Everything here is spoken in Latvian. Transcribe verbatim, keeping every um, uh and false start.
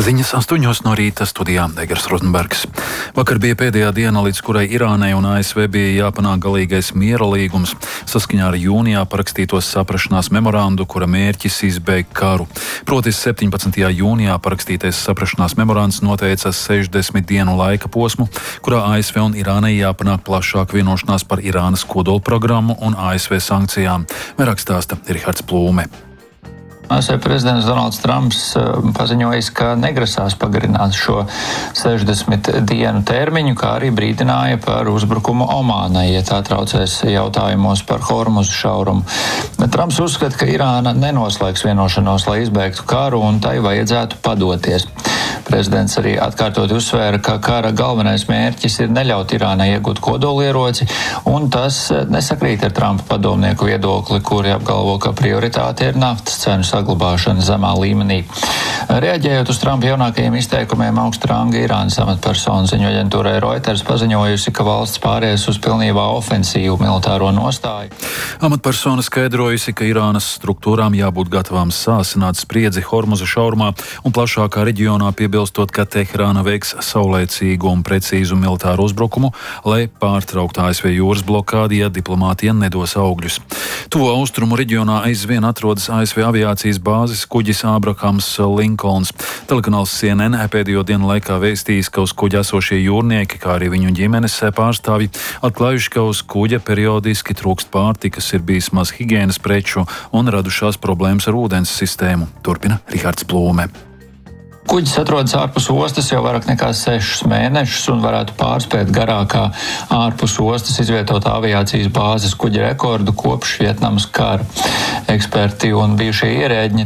Ziņas astoņos no rīta, studijā Egers Rozenbergs. Vakar bija pēdējā diena, līdz kurai Irānai un A S V bija jāpanāk galīgais miera līgums saskaņā ar jūnijā parakstītos saprašanās memorandu, kura mērķis izbeigt karu. Proti septiņpadsmitajā jūnijā parakstītais saprašanās memorands noteica sešdesmit dienu laika posmu, kurā A S V un Irānai jāpanāk plašāka vienošanās par Irānas kodolprogrammu un A S V sankcijām. Vairāk stāsta Rihards Plūme. A S V prezidents Donalds Trumps paziņojis, ka negrasās pagarināt šo sešdesmit dienu termiņu, kā arī brīdināja par uzbrukumu Omānai, ja tā traucēs jautājumos par Hormuzu šaurumu. Trumps uzskata, ka Irāna nenoslēgs vienošanos, lai izbeigtu karu, un tai vajadzētu padoties. Prezidents arī atkārtot uzsvēra, ka kara galvenais mērķis ir neļaut Irānai iegūt kodolieroci, un tas nesakrīt ar Trumpa padomnieku viedokli, kuri apgalvo, ka prioritāte ir naftas cenu saglabāšana zemā līmenī. Reaģējot uz Trumpa jaunākajiem izteikumiem, augsta ranga Irānas amatpersona ziņu aģentūrai Reuters paziņojusi, ka valsts pāries uz pilnībā ofensīvu militāro nostāju. Amatpersona skaidrojusi, ka Irānas struktūrām jābūt gatavām sāsināt spriedzi Hormuza šaurumā un plašākā reģionā, piebilstot, ka Teherāna veiks saulēcīgu un precīzu militāru uzbrukumu, lai pārtrauktu A S V jūras blokādi, ja diplomātija nedos augļus. Tuvo austrumu reģionā aizvien atrodas A S V aviācijas bāzes kuģis Abrahams Linkolns. Telekanāls C N N pēdējo dienu laikā vēstījis, ka uz kuģa esošie jūrnieki, kā arī viņu ģimenes pārstāvji, atklājuši, ka uz kuģa periodiski trūkst pārtikas, ir bijis maz higienas preču un radušās problēmas ar ūdens sistēmu. Turpina Rihards Plūme. Kuģis atrodas ārpus ostas jau vairāk nekā sešus mēnešus un varētu pārspēt garākā ārpus ostas izvietotā aviācijas bāzes kuģa rekordu kopš Vietnamas kara. Eksperti un bijušie ierēģi